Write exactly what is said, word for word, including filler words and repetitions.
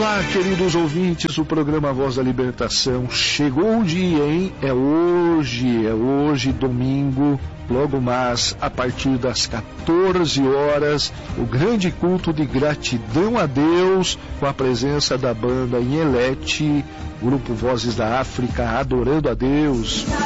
Olá, queridos ouvintes, o programa Voz da Libertação chegou o dia, hein? É hoje, é hoje, domingo, logo mais, a partir das quatorze horas, o grande culto de gratidão a Deus, com a presença da banda Inhelete, grupo Vozes da África, adorando a Deus.